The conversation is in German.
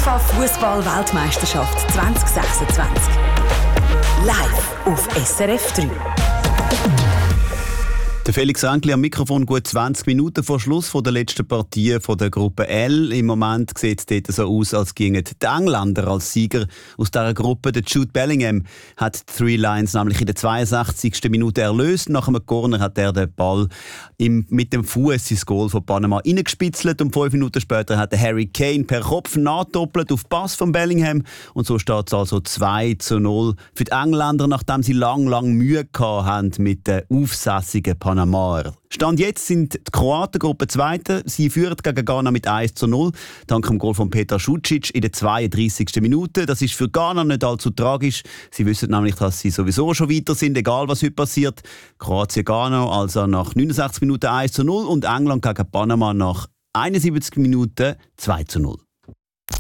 FIFA-Fußball-Weltmeisterschaft 2026. Live auf SRF 3. Der Felix Ränkli am Mikrofon gut 20 Minuten vor Schluss der letzten Partie der Gruppe L. Im Moment sieht es dort so aus, als gingen die Engländer als Sieger aus dieser Gruppe. Der Jude Bellingham hat die Three Lions nämlich in der 62. Minute erlöst. Nach einem Corner hat er den Ball mit dem Fuß ins Goal von Panama reingespitzelt und 5 Minuten später hat der Harry Kane per Kopf nachdoppelt auf Pass von Bellingham. Und so steht es also 2-0 für die Engländer, nachdem sie lang Mühe hatten mit den aufsässigen Panama. Stand jetzt sind die Kroaten Gruppe 2. Sie führen gegen Ghana mit 1-0. Dank dem Goal von Petar Šucić in der 32. Minute. Das ist für Ghana nicht allzu tragisch. Sie wissen nämlich, dass sie sowieso schon weiter sind, egal was heute passiert. Kroatien-Ghana also nach 69 Minuten 1-0 und England gegen Panama nach 71 Minuten 2-0.